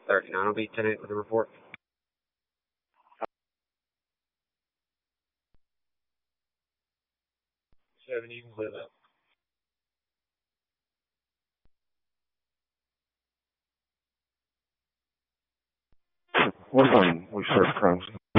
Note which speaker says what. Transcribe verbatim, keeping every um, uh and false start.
Speaker 1: thirty-nine will be ten eight with the report.
Speaker 2: Seven, you can clear that.
Speaker 3: We're fine. We serve crimes.